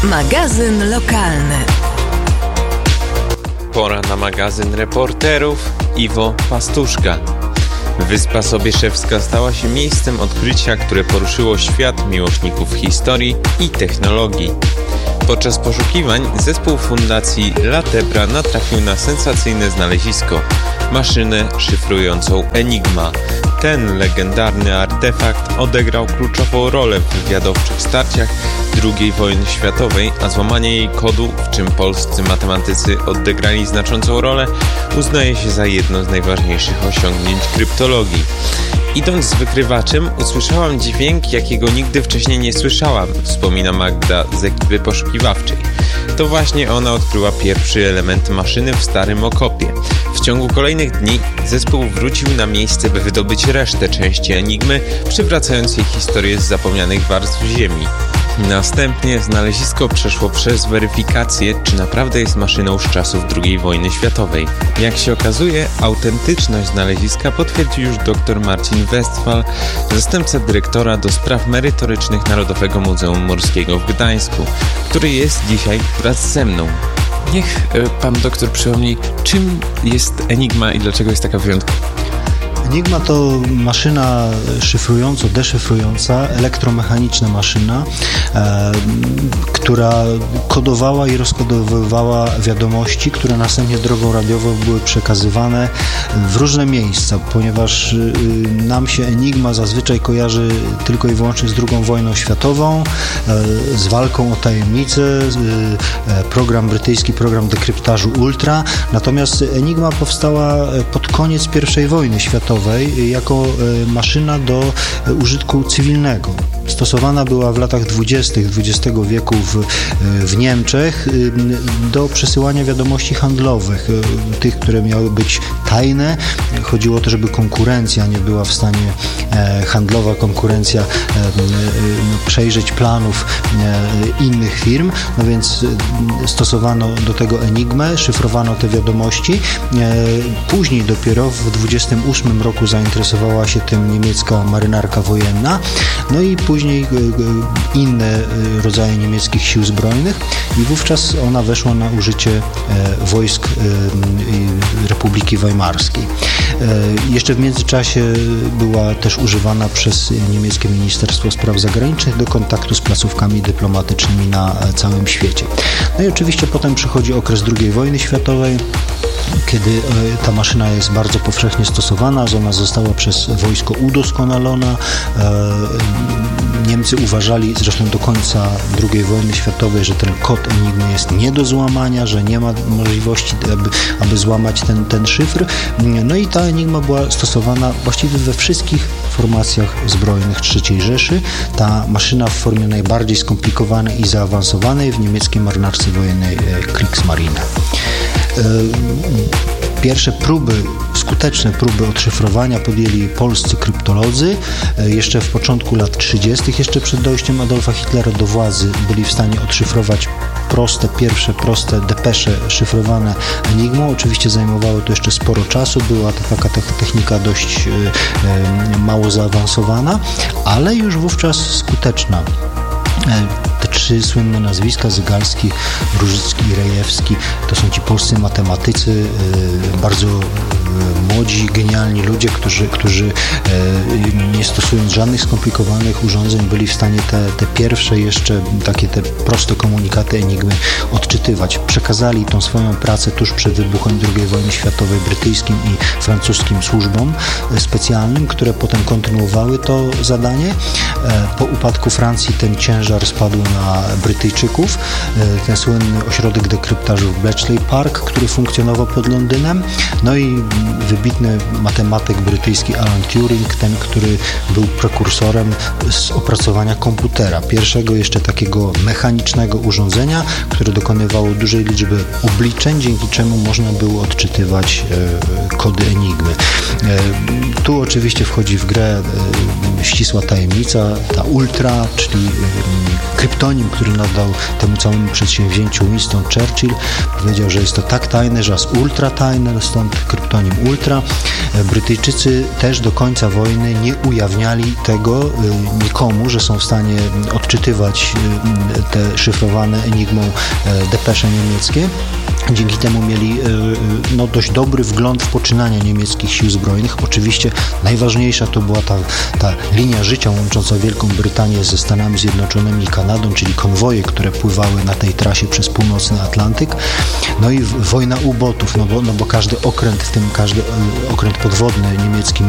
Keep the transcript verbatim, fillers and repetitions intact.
Magazyn lokalny. Pora na magazyn reporterów. Iwo Pastuszka. Wyspa Sobieszewska stała się miejscem odkrycia, które poruszyło świat miłośników historii i technologii. Podczas poszukiwań zespół Fundacji Latebra natrafił na sensacyjne znalezisko – maszynę szyfrującą Enigma. Ten legendarny artefakt odegrał kluczową rolę w wywiadowczych starciach drugiej wojny światowej, a złamanie jej kodu, w czym polscy matematycy odegrali znaczącą rolę, uznaje się za jedno z najważniejszych osiągnięć kryptologii. Idąc z wykrywaczem, usłyszałam dźwięk, jakiego nigdy wcześniej nie słyszałam, wspomina Magda z ekipy poszukiwawczej. To właśnie ona odkryła pierwszy element maszyny w starym okopie. W ciągu kolejnych dni zespół wrócił na miejsce, by wydobyć resztę części Enigmy, przywracając jej historię z zapomnianych warstw ziemi. Następnie znalezisko przeszło przez weryfikację, czy naprawdę jest maszyną z czasów drugiej wojny światowej. Jak się okazuje, autentyczność znaleziska potwierdził już dr Marcin Westphal, zastępca dyrektora do spraw merytorycznych Narodowego Muzeum Morskiego w Gdańsku, który jest dzisiaj wraz ze mną. Niech pan doktor przypomni, czym jest Enigma i dlaczego jest taka wyjątkowa? Enigma to maszyna szyfrująco-deszyfrująca, elektromechaniczna maszyna, e, która kodowała i rozkodowywała wiadomości, które następnie drogą radiową były przekazywane w różne miejsca, ponieważ y, nam się Enigma zazwyczaj kojarzy tylko i wyłącznie z drugą wojną światową, e, z walką o tajemnicę, e, program brytyjski, program dekryptażu Ultra, natomiast Enigma powstała pod koniec pierwszej wojny światowej jako maszyna do użytku cywilnego. Stosowana była w latach dwudziestych dwudziestego wieku w, w Niemczech do przesyłania wiadomości handlowych, tych, które miały być tajne. Chodziło o to, żeby konkurencja nie była w stanie, handlowa konkurencja, przejrzeć planów innych firm, no więc stosowano do tego Enigmę, szyfrowano te wiadomości. Później dopiero w dwudziestym ósmym roku zainteresowała się tym niemiecka marynarka wojenna, no i później inne rodzaje niemieckich sił zbrojnych i wówczas ona weszła na użycie wojsk Republiki Weimarskiej. Jeszcze w międzyczasie była też używana przez niemieckie Ministerstwo Spraw Zagranicznych do kontaktu z placówkami dyplomatycznymi na całym świecie. No i oczywiście potem przychodzi okres drugiej wojny światowej, kiedy ta maszyna jest bardzo powszechnie stosowana, ona została przez wojsko udoskonalona. Niemcy uważali zresztą do końca drugiej wojny światowej, że ten kod Enigmy jest nie do złamania, że nie ma możliwości, aby, aby złamać ten, ten szyfr. No i ta Enigma była stosowana właściwie we wszystkich formacjach zbrojnych trzeciej Rzeszy. Ta maszyna w formie najbardziej skomplikowanej i zaawansowanej w niemieckiej marynarce wojennej Kriegsmarine. Pierwsze próby, skuteczne próby odszyfrowania podjęli polscy kryptolodzy. Jeszcze w początku lat trzydziestych, jeszcze przed dojściem Adolfa Hitlera do władzy, byli w stanie odszyfrować proste, pierwsze proste depesze szyfrowane Enigmą. Oczywiście zajmowało to jeszcze sporo czasu, była to taka technika dość mało zaawansowana, ale już wówczas skuteczna. Te trzy słynne nazwiska, Zygalski, Różycki i Rejewski, to są ci polscy matematycy, bardzo młodzi, genialni ludzie, którzy, którzy nie stosując żadnych skomplikowanych urządzeń byli w stanie te, te pierwsze jeszcze takie te proste komunikaty Enigmy odczytywać. Przekazali tą swoją pracę tuż przed wybuchem drugiej wojny światowej brytyjskim i francuskim służbom specjalnym, które potem kontynuowały to zadanie. Po upadku Francji ten ciężar spadł na Brytyjczyków. Ten słynny ośrodek dekryptażu w Bletchley Park, który funkcjonował pod Londynem. No i wybitny matematyk brytyjski Alan Turing, ten, który był prekursorem z opracowania komputera. Pierwszego jeszcze takiego mechanicznego urządzenia, które dokonywało dużej liczby obliczeń, dzięki czemu można było odczytywać e, kody Enigmy. E, tu oczywiście wchodzi w grę e, ścisła tajemnica, ta ultra, czyli e, kryptografia kryptonim, który nadał temu całemu przedsięwzięciu Winston Churchill. Powiedział, że jest to tak tajne, że aż ultra tajne, stąd kryptonim ultra. Brytyjczycy też do końca wojny nie ujawniali tego nikomu, że są w stanie odczytywać te szyfrowane enigmą depesze niemieckie. Dzięki temu mieli no, dość dobry wgląd w poczynania niemieckich sił zbrojnych. Oczywiście najważniejsza to była ta, ta linia życia łącząca Wielką Brytanię ze Stanami Zjednoczonymi i Kanadą, czyli konwoje, które pływały na tej trasie przez północny Atlantyk. No i wojna U-botów, no bo, no bo każdy okręt, w tym każdy okręt podwodny niemiecki